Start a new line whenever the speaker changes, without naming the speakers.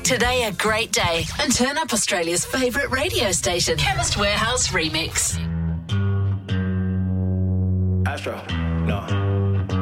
today a great day and turn up Australia's favourite radio station, Chemist Warehouse Remix.
Astro, no.